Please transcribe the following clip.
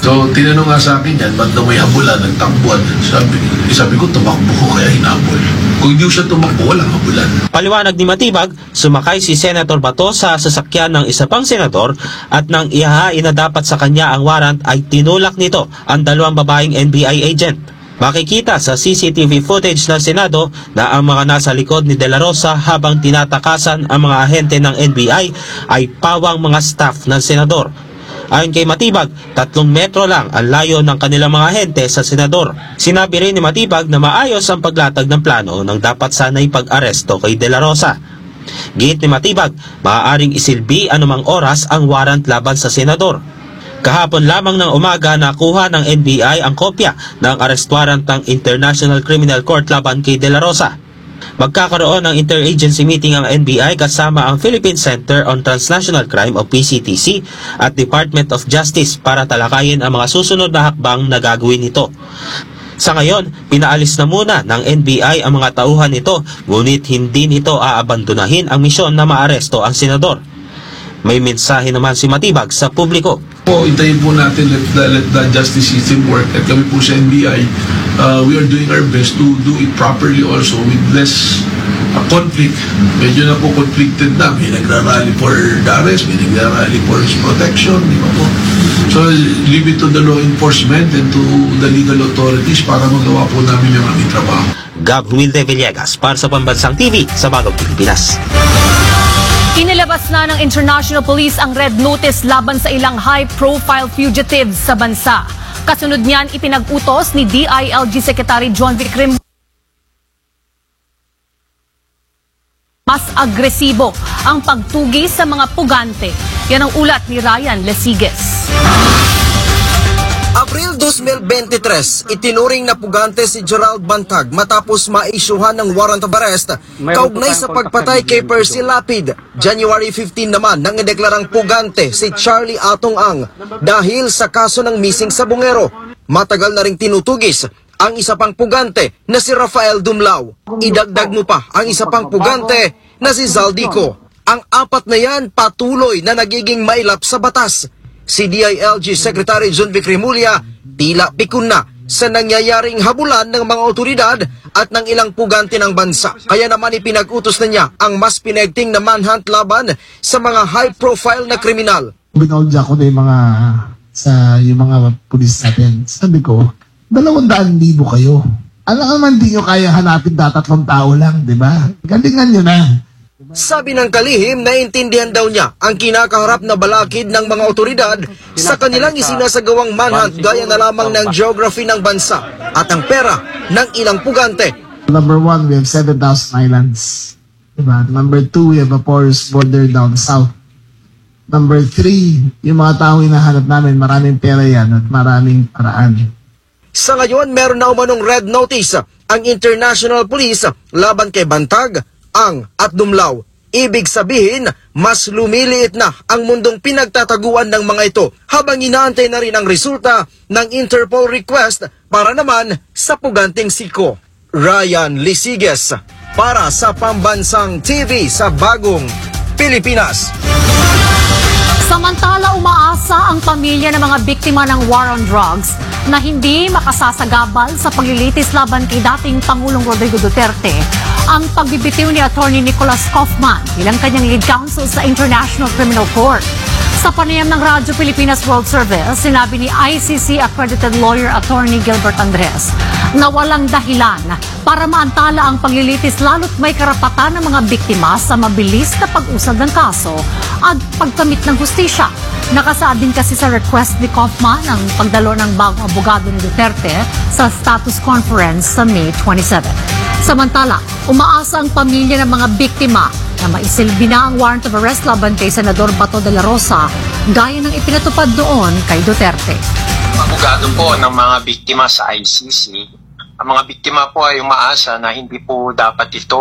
So, tinanong nga sa akin yan, ba't daw may habulan, nagtakbuhan? Sabi ko, tumakbo ko kaya hinabol. Kung hindi siya tumakbo, walang habulan. Paliwanag ni Matibag, sumakay si Senator Bato sa sasakyan ng isa pang senador at nang ihahain na dapat sa kanya ang warrant ay tinulak nito ang dalawang babaeng NBI agent. Makikita sa CCTV footage ng Senado na ang mga nasa likod ni De La Rosa habang tinatakasan ang mga ahente ng NBI ay pawang mga staff ng senador. Ayon kay Matibag, 3 metro lang ang layo ng kanilang mga ahente sa senador. Sinabi rin ni Matibag na maayos ang paglatag ng plano nang dapat sana'y pag-aresto kay De La Rosa. Giit ni Matibag, maaaring isilbi anumang oras ang warrant laban sa senador. Kahapon lamang ng umaga nakuha ng NBI ang kopya ng arrest warrant ng International Criminal Court laban kay De La Rosa. Magkakaroon ng interagency meeting ang NBI kasama ang Philippine Center on Transnational Crime o PCTC at Department of Justice para talakayin ang mga susunod na hakbang na gagawin nito. Sa ngayon, pinaalis na muna ng NBI ang mga tauhan nito, ngunit hindi nito aabandonahin ang misyon na maaresto ang senador. May mensahe naman si Matibag sa publiko. Intayin po natin let the justice system work at kami po sa NBI, we are doing our best to do it properly also with less conflict. Medyo na po conflicted na. May nagrarally for the arrest, may nagrarally for his protection, di ba po? So, leave it to the law enforcement and to the legal authorities para magawa po namin yung aming trabaho. Gab Humilde Villegas para sa Pambansang TV sa Bagong Pilipinas. Inilabas na ng International Police ang red notice laban sa ilang high-profile fugitives sa bansa. Kasunod niyan, ipinag-utos ni DILG Secretary John V. Crim mas agresibo ang pagtugi sa mga pugante. Yan ang ulat ni Ryan Lesiges. Abril 2023, itinuring na pugante si Gerald Bantag matapos maisyuhan ng warrant of arrest kaugnay sa pagpatay kay Percy Lapid. January 15 naman nang ideklarang pugante si Charlie Atong Ang dahil sa kaso ng missing sa Bungero. Matagal na ring tinutugis ang isa pang pugante na si Rafael Dumlao. Idagdag mo pa ang isa pang pugante na si Zaldico. Ang apat na yan patuloy na nagiging mailap sa batas. Si DILG Secretary John V. Cremulya tila pikun na sa nangyayaring habulan ng mga otoridad at ng ilang pugante ng bansa. Kaya naman ipinag-utos na niya ang mas pinegting na manhunt laban sa mga high-profile na kriminal. Binolja ko na yung mga pulis natin. Sabi ko, 200,000 kayo. Alam naman di nyo kaya hanapin 3 tao lang, di ba? Galingan nyo na. Sabi ng kalihim, naintindihan daw niya ang kinakaharap na balakid ng mga otoridad sa kanilang isinasagawang manhunt gaya na lamang ng geography ng bansa at ang pera ng ilang pugante. Number 1, we have 7,000 islands. Diba? Number 2, we have a porous border down south. Number 3, yung mga taong hinahanap namin, maraming pera yan at maraming paraan. Sa ngayon, meron na umanong red notice ang International Police laban kay Bantag, Ang at Dumlao. Ibig sabihin, mas lumiliit na ang mundong pinagtataguan ng mga ito habang inaantay na rin ang resulta ng Interpol request para naman sa puganting siko. Ryan Lesiges para sa Pambansang TV sa Bagong Pilipinas. Samantala, umaasa ang pamilya ng mga biktima ng war on drugs na hindi makasasagabal sa paglilitis laban kay dating Pangulong Rodrigo Duterte ang pagbibitiw ni Attorney Nicholas Kaufman bilang kanyang lead counsel sa International Criminal Court. Sa panayam ng Radyo Pilipinas World Service, sinabi ni ICC accredited lawyer Attorney Gilbert Andres na walang dahilan para maantala ang paglilitis lalo't may karapatan ng mga biktima sa mabilis na pag-usad ng kaso at pagkamit ng hustisya. Nakasaad din kasi sa request ni Kaufman ang pagdalo ng bagong abogado ni Duterte sa status conference sa May 27. Samantala, umaasa ang pamilya ng mga biktima na maisilbi na ang warrant of arrest laban kay Senador Bato de la Rosa gaya ng ipinatupad doon kay Duterte. Abogado po ng mga biktima sa ICC, ang mga biktima po ay umaasa na hindi po dapat ito